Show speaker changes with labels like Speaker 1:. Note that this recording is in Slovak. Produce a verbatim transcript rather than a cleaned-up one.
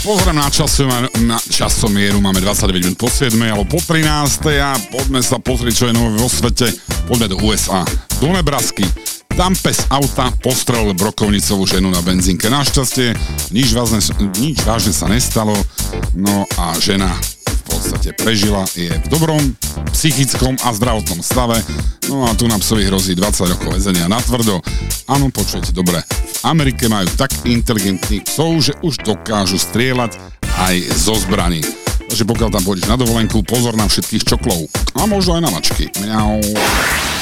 Speaker 1: Pozriem na, časom, na časomieru, máme dvadsaťdeväť minút po siedmej alebo po trinástej a poďme sa pozrieť, čo je nové vo svete. Poďme do ú es á, do Nebrasky. Tam pes auta postrelil brokovnicovú ženu na benzínke. Našťastie nič vážne, nič vážne sa nestalo, no a žena v podstate prežila, je v dobrom psychickom a zdravotnom stave, no a tu nám psovi hrozí dvadsať rokov väzenia natvrdo. Áno, počujete dobre, v Amerike majú tak inteligentných psov, že už dokážu strieľať aj zo zbraní. Takže pokiaľ tam pôjdeš na dovolenku, pozor na všetkých čoklov a možno aj na mačky. Mňau.